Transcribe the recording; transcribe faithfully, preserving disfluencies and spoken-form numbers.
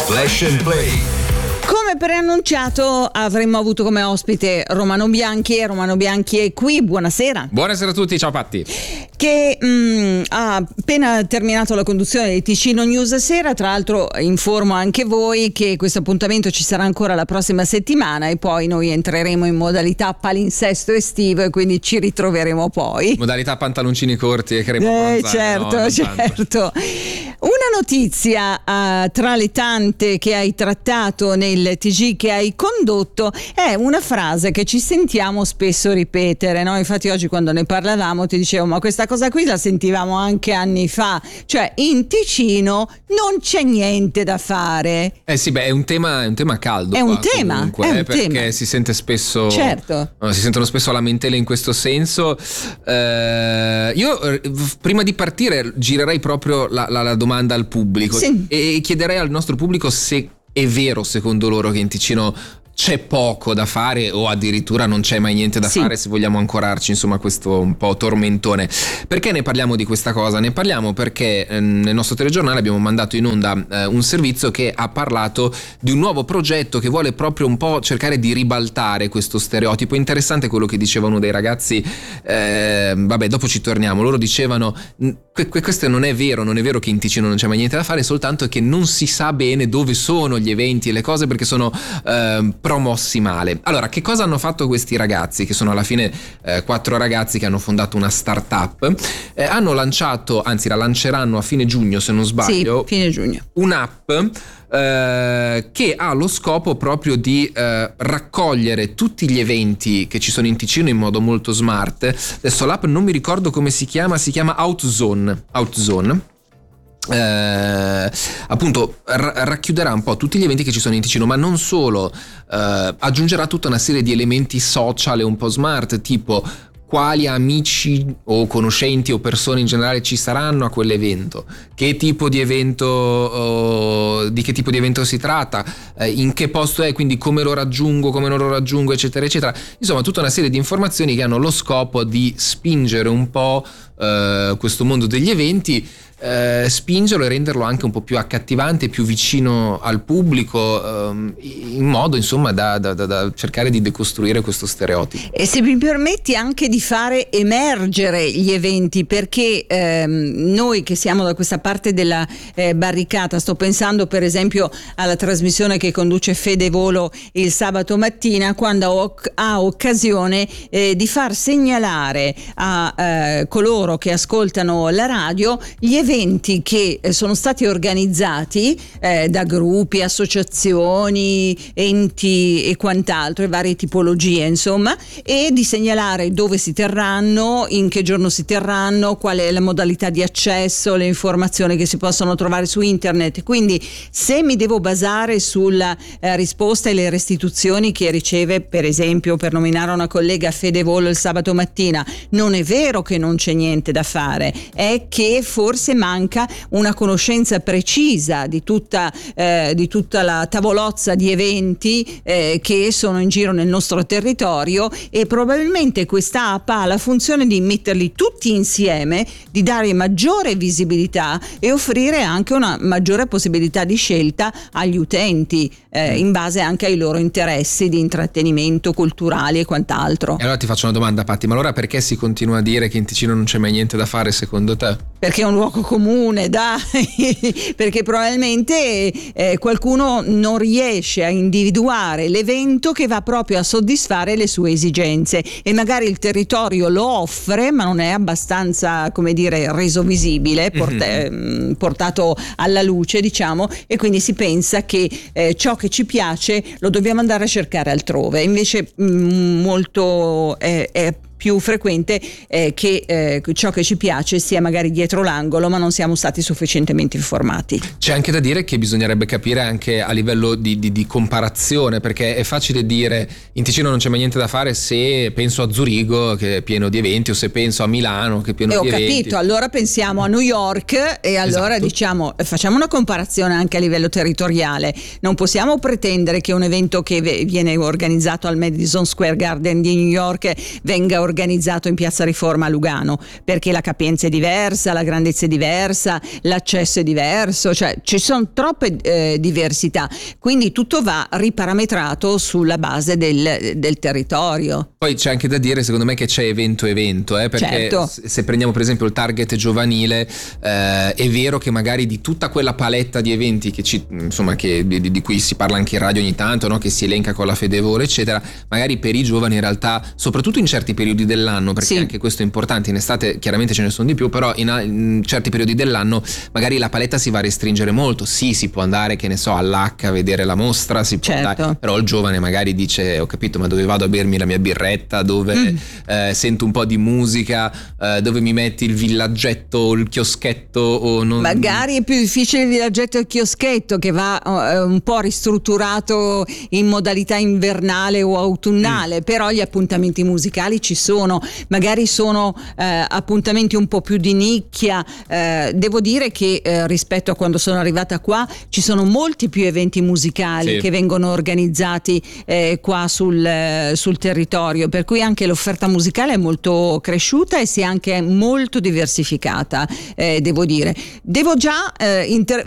Flash and Play. Come preannunciato avremmo avuto come ospite Romano Bianchi. Romano Bianchi è qui, buonasera. Buonasera a tutti, ciao Patti. Che mh, ha appena terminato la conduzione di Ticino News Sera. Tra l'altro informo anche voi che questo appuntamento ci sarà ancora la prossima settimana e poi noi entreremo in modalità palinsesto estivo e quindi ci ritroveremo poi. Modalità pantaloncini corti e crema eh, bronzata. certo, no, certo. Una notizia uh, tra le tante che hai trattato nel T G che hai condotto è una frase che ci sentiamo spesso ripetere, no? Infatti oggi quando ne parlavamo ti dicevo ma questa cosa qui la sentivamo anche anni fa, cioè in Ticino non c'è niente da fare. Eh sì, beh, è un tema, è un tema caldo. È qua, un tema, comunque, è un eh, perché tema. si sente spesso. Certo. No, si sentono spesso lamentele in questo senso. Eh, io eh, prima di partire girerei proprio la, la, la domanda al pubblico, sì. e chiederei al nostro pubblico se è vero secondo loro che in Ticino c'è poco da fare o addirittura non c'è mai niente da sì. fare, se vogliamo ancorarci insomma a questo un po' tormentone. Perché ne parliamo di questa cosa? Ne parliamo perché eh, nel nostro telegiornale abbiamo mandato in onda eh, un servizio che ha parlato di un nuovo progetto che vuole proprio un po' cercare di ribaltare questo stereotipo. Interessante quello che diceva uno dei ragazzi, eh, vabbè dopo ci torniamo, loro dicevano que- questo non è vero, non è vero che in Ticino non c'è mai niente da fare, soltanto che non si sa bene dove sono gli eventi e le cose perché sono eh, promossi male. Allora, che cosa hanno fatto questi ragazzi, che sono alla fine eh, quattro ragazzi che hanno fondato una startup? Eh, hanno lanciato, anzi la lanceranno a fine giugno se non sbaglio, sì, fine giugno, un'app eh, che ha lo scopo proprio di eh, raccogliere tutti gli eventi che ci sono in Ticino in modo molto smart. Adesso l'app non mi ricordo come si chiama, si chiama Outzone. Outzone. Eh, appunto r- racchiuderà un po' tutti gli eventi che ci sono in Ticino, ma non solo, eh, aggiungerà tutta una serie di elementi social e un po' smart, tipo quali amici o conoscenti o persone in generale ci saranno a quell'evento, che tipo di evento, oh, di che tipo di evento si tratta, eh, in che posto è, quindi come lo raggiungo, come non lo raggiungo, eccetera eccetera. Insomma, tutta una serie di informazioni che hanno lo scopo di spingere un po' eh, questo mondo degli eventi, eh, spingerlo e renderlo anche un po' più accattivante, più vicino al pubblico, ehm, in modo insomma da, da, da, da cercare di decostruire questo stereotipo. E se mi permetti anche di fare emergere gli eventi, perché ehm, noi che siamo da questa parte della eh, barricata, sto pensando per esempio alla trasmissione che conduce Fede Volo il sabato mattina, quando ho, ha occasione eh, di far segnalare a eh, coloro che ascoltano la radio gli eventi che sono stati organizzati eh, da gruppi, associazioni, enti e quant'altro, e varie tipologie insomma, e di segnalare dove si terranno, in che giorno si terranno, qual è la modalità di accesso, le informazioni che si possono trovare su internet. Quindi se mi devo basare sulla eh, risposta e le restituzioni che riceve, per esempio, per nominare una collega, Fede Volo il sabato mattina, non è vero che non c'è niente da fare, è che forse manca una conoscenza precisa di tutta, eh, di tutta la tavolozza di eventi eh, che sono in giro nel nostro territorio, e probabilmente questa app ha la funzione di metterli tutti insieme, di dare maggiore visibilità e offrire anche una maggiore possibilità di scelta agli utenti eh, in base anche ai loro interessi di intrattenimento, culturali e quant'altro. E allora ti faccio una domanda, Patti, ma allora perché si continua a dire che in Ticino non c'è mai niente da fare secondo te? Perché è un luogo comune, dai, perché probabilmente eh, qualcuno non riesce a individuare l'evento che va proprio a soddisfare le sue esigenze, e magari il territorio lo offre ma non è abbastanza, come dire, reso visibile, port- mm-hmm. portato alla luce, diciamo, e quindi si pensa che eh, ciò che ci piace lo dobbiamo andare a cercare altrove. Invece mm, molto eh, è più frequente eh, che eh, ciò che ci piace sia magari dietro l'angolo, ma non siamo stati sufficientemente informati. C'è anche da dire che bisognerebbe capire anche a livello di, di, di comparazione, perché è facile dire in Ticino non c'è mai niente da fare se penso a Zurigo che è pieno di eventi, o se penso a Milano che è pieno e di ho eventi. capito, allora pensiamo a New York e allora esatto. diciamo facciamo una comparazione anche a livello territoriale. Non possiamo pretendere che un evento che viene organizzato al Madison Square Garden di New York venga organizzato organizzato in Piazza Riforma a Lugano, perché la capienza è diversa, la grandezza è diversa, l'accesso è diverso, cioè ci sono troppe eh, diversità, quindi tutto va riparametrato sulla base del, del territorio. Poi c'è anche da dire, secondo me, che c'è evento evento, eh, perché certo. se prendiamo per esempio il target giovanile, eh, è vero che magari di tutta quella paletta di eventi che ci, insomma, che, di, di cui si parla anche in radio ogni tanto, no? Che si elenca con la Fedevore eccetera, magari per i giovani in realtà, soprattutto in certi periodi dell'anno, perché sì. anche questo è importante, in estate chiaramente ce ne sono di più, però in, in certi periodi dell'anno magari la paletta si va a restringere molto. Sì, si può andare, che ne so, all'H a vedere la mostra, si può certo. andare, però il giovane magari dice: ho capito, ma dove vado a bermi la mia birretta, dove mm. eh, sento un po' di musica, eh, dove mi metti il villaggetto, il chioschetto, o non... magari è più difficile il villaggetto e il chioschetto, che va eh, un po' ristrutturato in modalità invernale o autunnale, mm. però gli appuntamenti musicali ci sono, magari sono eh, appuntamenti un po' più di nicchia. Eh, devo dire che eh, rispetto a quando sono arrivata qua ci sono molti più eventi musicali sì. che vengono organizzati eh, qua sul, eh, sul territorio, per cui anche l'offerta musicale è molto cresciuta e si è anche molto diversificata, eh, devo dire. Devo già eh, inter-